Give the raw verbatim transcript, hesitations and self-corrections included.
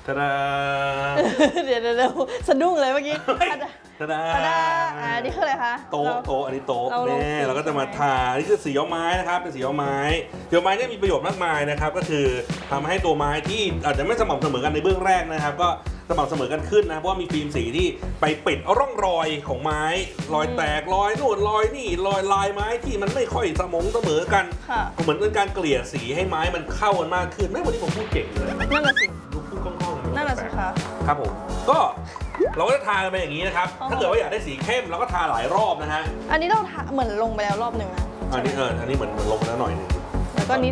ตาดาเดี๋ยวเดี๋ยวสะดุ้งเลยเมื่อกี้ตาดาตาดาอ่านี่คืออะไรคะโต๊ะโต๊ะอันนี้โต๊ะเราลงแน่เราก็จะมาทาอันนี้คือสีย้อมไม้นะครับเป็นสีย้อมไม้สีย้อมไม้เนี่ยมีประโยชน์มากมายนะครับก็คือทำให้ตัวไม้ที่อาจจะไม่สม่ำเสมอกันในเบื้องแรกนะครับก็สม่ำเสมอกันขึ้นนะเพราะว่ามีฟิล์มสีที่ไปปิดร่องรอยของไม้รอยแตกรอยนู่นรอยนี่รอยลายไม้ที่มันไม่ค่อยสมงเสมอกันก็เหมือนเป็นการเกลี่ยสีให้ไม้มันเข้ากันมากขึ้นแม่วันนี้ผมพูดเก่งเลยนั่นแหละสิดูพูดคล่องๆนั่นแหละสิคะครับผมก็เราก็จะทากันไปอย่างนี้นะครับถ้าเกิดว่าอยากได้สีเข้มเราก็ทาหลายรอบนะฮะอันนี้เราทาเหมือนลงไปแล้วรอบหนึ่งนะอันนี้เอออันนี้เหมือนเหมือนลงไปแล้วหน่อยนึง